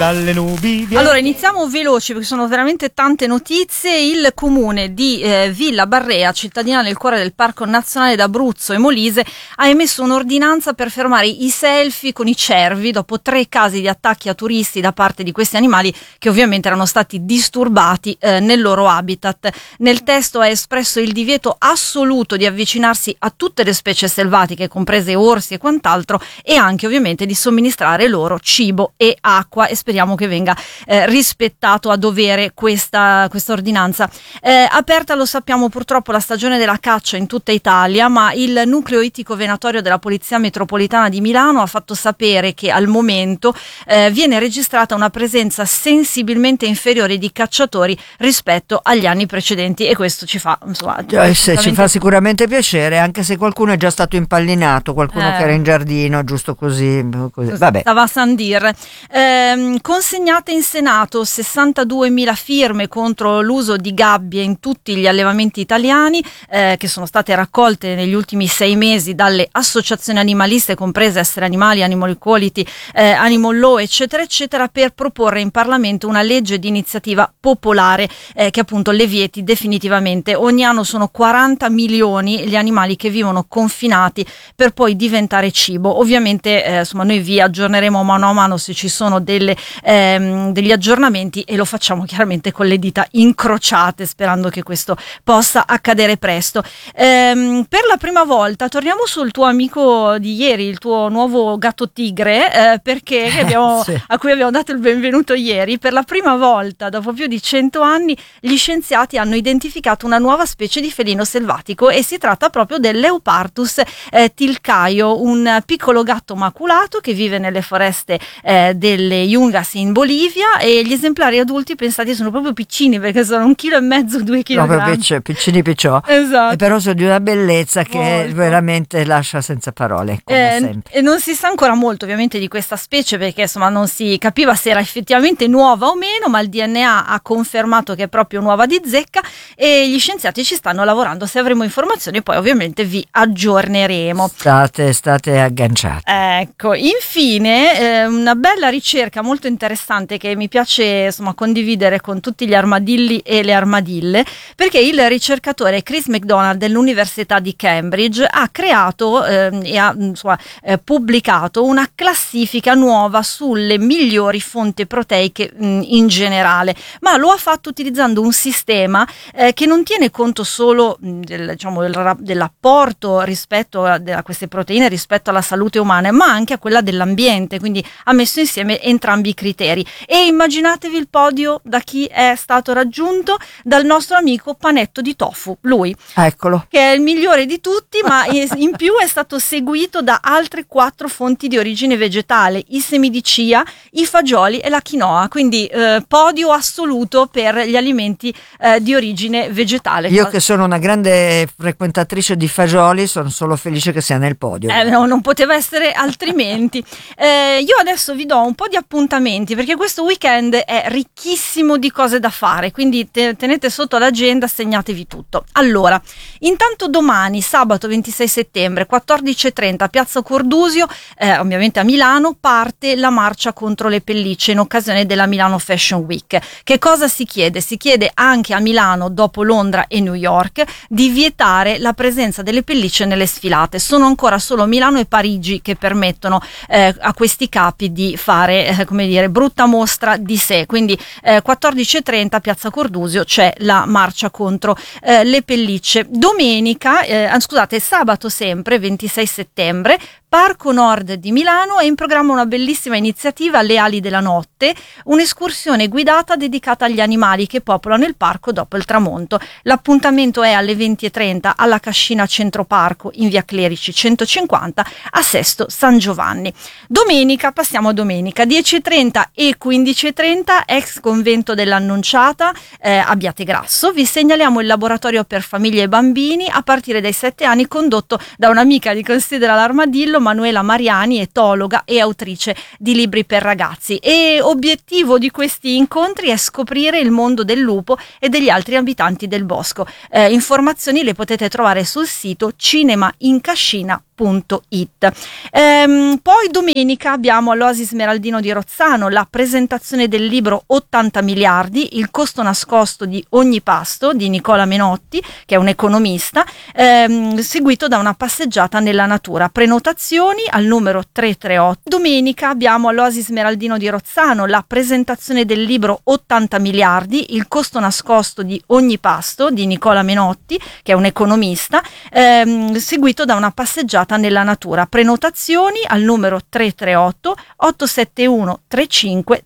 dalle nubi. Allora iniziamo veloci perché sono veramente tante notizie. Il comune di Villa Barrea, cittadina nel cuore del Parco Nazionale d'Abruzzo e Molise, ha emesso un'ordinanza per fermare i selfie con i cervi dopo 3 casi di attacchi a turisti da parte di questi animali che ovviamente erano stati disturbati nel loro habitat. Nel testo è espresso il divieto assoluto di avvicinarsi a tutte le specie selvatiche, comprese orsi e quant'altro, e anche ovviamente di somministrare loro cibo e acqua, e speriamo che venga rispettato a dovere questa ordinanza. Aperta, lo sappiamo, purtroppo la stagione della caccia in tutta Italia, ma il nucleo ittico venatorio della Polizia Metropolitana di Milano ha fatto sapere che al momento viene registrata una presenza sensibilmente inferiore di cacciatori rispetto agli anni precedenti, e questo ci fa ci fa sicuramente piacere, anche se qualcuno è già stato impallinato, qualcuno che era in giardino, giusto così. Vabbè. Stava a San Dir. Consegnate in Senato 62.000 firme contro l'uso di gabbie in tutti gli allevamenti italiani, che sono state raccolte negli ultimi 6 mesi dalle associazioni animaliste, comprese Essere Animali, Animal Equality, Animal Law, eccetera eccetera, per proporre in Parlamento una legge di iniziativa popolare che appunto le vieti definitivamente. Ogni anno sono 40 milioni gli animali che vivono confinati per poi diventare cibo. Ovviamente noi vi aggiorneremo mano a mano se ci sono degli aggiornamenti, e lo facciamo chiaramente con le dita incrociate, sperando che questo possa accadere presto. Per la prima volta torniamo sul tuo amico di ieri, il tuo nuovo gatto tigre, perché sì, a cui abbiamo dato il benvenuto ieri. Per la prima volta dopo più di 100 anni gli scienziati hanno identificato una nuova specie di felino selvatico, e si tratta proprio del Leopardus tilcaio, un piccolo gatto maculato che vive nelle foreste delle Yungas in Bolivia, e gli esemplari adulti, pensati, sono proprio piccini perché sono 1,5 kg, 2 kg. Proprio piccini picciò. Esatto. E però sono di una bellezza che veramente lascia senza parole, come sempre. E non si sa ancora molto ovviamente di questa specie, perché insomma non si capiva se era effettivamente nuova o meno, ma il DNA ha confermato che è proprio nuova di zecca, e gli scienziati ci stanno lavorando. Se avremo informazioni poi ovviamente vi aggiorneremo. State agganciati. Ecco, infine una bella ricerca molto interessante che mi piace condividere con tutti gli armadilli e le armadille, perché il ricercatore Chris McDonald dell'Università di Cambridge ha creato e ha pubblicato una classifica nuova sulle migliori fonti proteiche in generale, ma lo ha fatto utilizzando un sistema che non tiene conto solo dell'apporto rispetto a queste proteine rispetto alla salute umana, ma anche a quella dell'ambiente, quindi ha messo insieme entrambi i criteri. E immaginatevi il podio da chi è stato raggiunto? Dal nostro amico Panetto di Tofu, lui, eccolo, che è il migliore di tutti, ma in più è stato seguito da altre 4 fonti di origine vegetale: i semi di chia, i fagioli e la quinoa, quindi podio assoluto per gli alimenti di origine vegetale. Io, che sono una grande frequentatrice di fagioli, sono solo felice che sia nel podio. No, non poteva essere altrimenti. Io adesso vi do un po' di appuntamenti, perché questo weekend è ricchissimo di cose da fare, quindi tenete sotto l'agenda, segnatevi tutto. Allora, intanto domani, sabato 26 settembre, 14:30, Piazza Cordusio, ovviamente a Milano, parte la marcia contro le pellicce in occasione della Milano Fashion Week. Che cosa si chiede? Si chiede anche a Milano, dopo Londra e New York, di vietare la presenza delle pellicce nelle sfilate. Sono ancora solo Milano e Parigi che permettono a questi capi di fare brutta mostra di sé. Quindi 14:30, Piazza Cordusio, c'è la marcia contro le pellicce. Sabato sempre 26 settembre, Parco Nord di Milano, è in programma una bellissima iniziativa, Le ali della notte, un'escursione guidata dedicata agli animali che popolano il parco dopo il tramonto. L'appuntamento è alle 20:30 alla Cascina Centro Parco in via Clerici 150 a Sesto San Giovanni. Passiamo a domenica, 10:30 e 15:30, ex convento dell'Annunciata, Abbiategrasso. Vi segnaliamo il laboratorio per famiglie e bambini a partire dai 7 anni, condotto da un'amica di Considera l'Armadillo, Manuela Mariani, etologa e autrice di libri per ragazzi. E obiettivo di questi incontri è scoprire il mondo del lupo e degli altri abitanti del bosco. Informazioni le potete trovare sul sito cinemaincascina.it. Poi domenica abbiamo all'Oasi Smeraldino di Rozzano la presentazione del libro 80 miliardi, il costo nascosto di ogni pasto di Nicola Menotti, che è un economista, seguito da una passeggiata nella natura. Prenotazioni al numero 338. Domenica abbiamo all'Oasi Smeraldino di Rozzano la presentazione del libro 80 miliardi, il costo nascosto di ogni pasto di Nicola Menotti, che è un economista, seguito da una passeggiata nella natura. Prenotazioni al numero 338 871 35